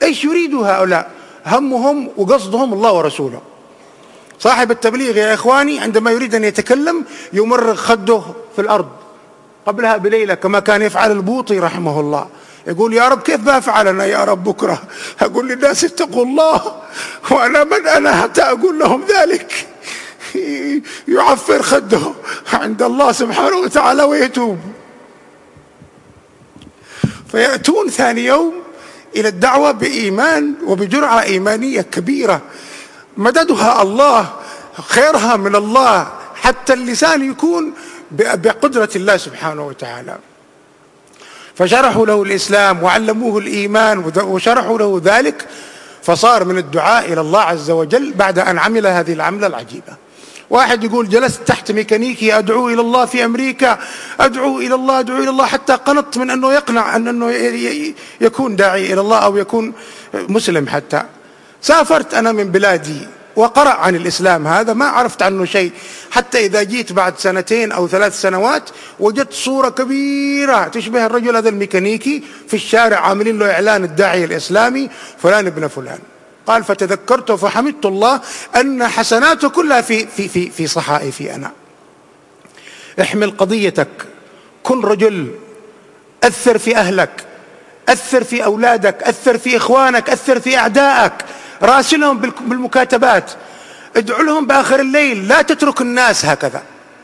إيش يريدوا هؤلاء؟ همهم وقصدهم الله ورسوله. صاحب التبليغ يا إخواني عندما يريد أن يتكلم يمرغ خده في الأرض قبلها بليلة كما كان يفعل البوطي رحمه الله، يقول يا رب كيف بفعل أنا يا رب بكرة؟ أقول للناس اتقوا الله، وأنا من أنا حتى أقول لهم ذلك؟ يعفر خده عند الله سبحانه وتعالى ويتوب. فيأتون ثاني يوم إلى الدعوة بإيمان وبجرعة إيمانية كبيرة مددها الله، خيرها من الله، حتى اللسان يكون بقدرة الله سبحانه وتعالى. فشرحوا له الإسلام وعلموه الإيمان وشرحوا له ذلك، فصار من الدعاء إلى الله عز وجل بعد أن عمل هذه العملة العجيبة. واحد يقول جلست تحت ميكانيكي أدعو إلى الله في أمريكا، أدعو إلى الله أدعو إلى الله حتى قنطت من أنه يقنع أنه يكون داعي إلى الله أو يكون مسلم. حتى سافرت أنا من بلادي وقرأ عن الإسلام هذا ما عرفت عنه شيء، حتى إذا جيت بعد 2 أو 3 سنوات وجدت صورة كبيرة تشبه الرجل هذا الميكانيكي في الشارع عاملين له إعلان الداعية الإسلامي فلان ابن فلان. قال فتذكرت فحمدت الله أن حسناته كلها في صحائفي أنا. احمل قضيتك، كن رجل، أثر في أهلك، أثر في أولادك، أثر في إخوانك، أثر في أعدائك، راسلهم بالمكاتبات، ادعو لهم بآخر الليل. لا تترك الناس هكذا،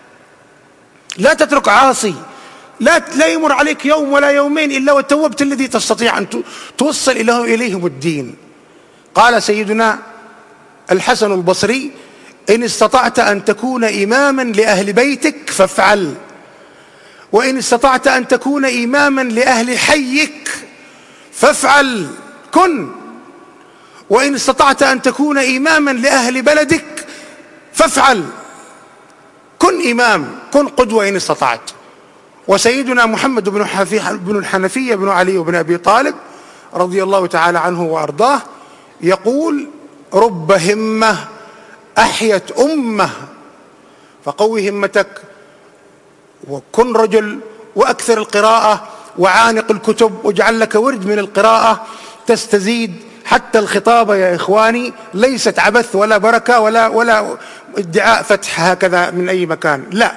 لا تترك عاصي، لا يمر عليك يوم ولا يومين إلا وتوبت الذي تستطيع أن توصل إليهم الدين. قال سيدنا الحسن البصري إن استطعت أن تكون إماما لأهل بيتك فافعل، وإن استطعت أن تكون إماما لأهل حيك فافعل كن، وإن استطعت أن تكون إماما لأهل بلدك فافعل كن إمام، كن قدوة إن استطعت. وسيدنا محمد بن الحنفية بن علي بن أبي طالب رضي الله تعالى عنه وأرضاه يقول رب همة أحيت أمة، فقوي همتك وكن رجل، وأكثر القراءة وعانق الكتب، واجعل لك ورد من القراءة تستزيد. حتى الخطابة يا إخواني ليست عبث ولا بركة ولا ادعاء فتح هكذا من أي مكان، لا،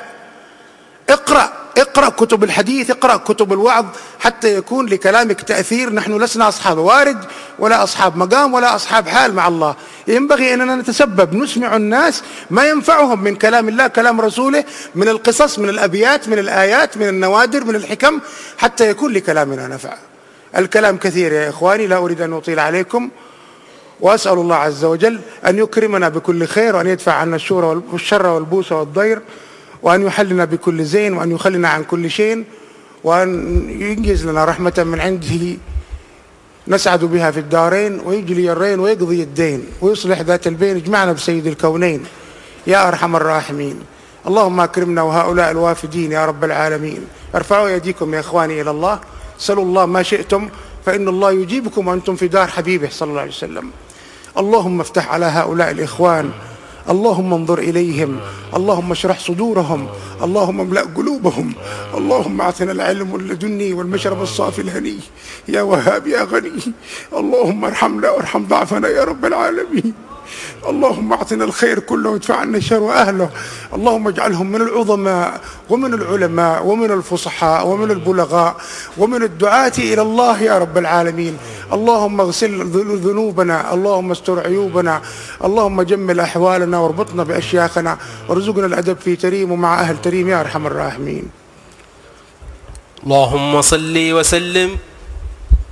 اقرأ كتب الحديث، اقرأ كتب الوعظ حتى يكون لكلامك تأثير. نحن لسنا أصحاب وارد ولا أصحاب مقام ولا أصحاب حال مع الله، ينبغي أننا نتسبب نسمع الناس ما ينفعهم من كلام الله كلام رسوله، من القصص من الأبيات من الآيات من النوادر من الحكم، حتى يكون لكلامنا نفع. الكلام كثير يا إخواني، لا أريد أن أطيل عليكم، وأسأل الله عز وجل أن يكرمنا بكل خير، وأن يدفع عنا الشر والبوس والضير، وأن يحلنا بكل زين، وأن يخلنا عن كل شيء، وأن ينجز لنا رحمة من عنده نسعد بها في الدارين، ويجلي الرين ويقضي الدين ويصلح ذات البين، اجمعنا بسيد الكونين يا أرحم الراحمين. اللهم أكرمنا وهؤلاء الوافدين يا رب العالمين. ارفعوا يديكم يا إخواني إلى الله، سلوا الله ما شئتم فإن الله يجيبكم وأنتم في دار حبيبه صلى الله عليه وسلم. اللهم افتح على هؤلاء الإخوان، اللهم انظر إليهم، اللهم اشرح صدورهم، اللهم املأ قلوبهم، اللهم اعطنا العلم اللدني والمشرب الصافي الهني يا وهاب يا غني. اللهم ارحمنا وارحم ضعفنا يا رب العالمين. اللهم اعطنا الخير كله وادفع عنا الشر واهله. اللهم اجعلهم من العظماء ومن العلماء ومن الفصحاء ومن البلغاء ومن الدعاة الى الله يا رب العالمين. اللهم اغسل ذنوبنا، اللهم استر عيوبنا، اللهم جمل احوالنا واربطنا باشياخنا، وارزقنا الادب في تريم ومع اهل تريم يا ارحم الراحمين. اللهم صل وسلم